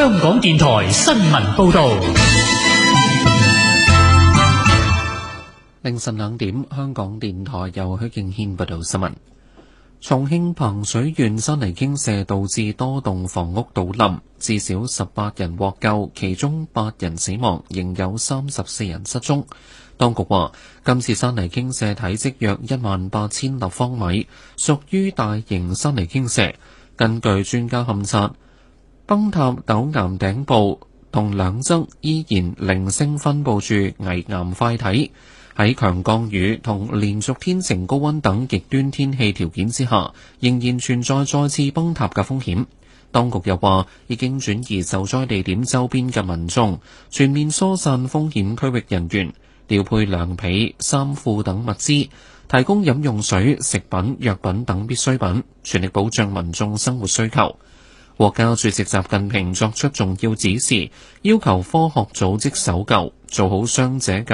香港電台新聞報道。 凌晨2點，香港電台由許敬軒報道新聞。重慶彭水縣山泥傾瀉導致多棟房屋倒冧，至少18人獲救，其中8人死亡，仍有34人失蹤。當局話，今次山泥傾瀉體積約18000立方米，屬於大型山泥傾瀉。根據專家勘察，崩塌陡岩頂部同兩側依然零星分佈住危岩塊體。喺強降雨同連續天晴高溫等極端天氣條件之下，仍然存在再次崩塌嘅風險。當局又話，已經轉移受災地點周邊嘅民眾，全面疏散風險區域人員，調配涼被、衫褲等物資，提供飲用水、食品、藥品等必需品，全力保障民眾生活需求。國家主席習近平作出重要指示，要求科學組織搜救，做好傷者救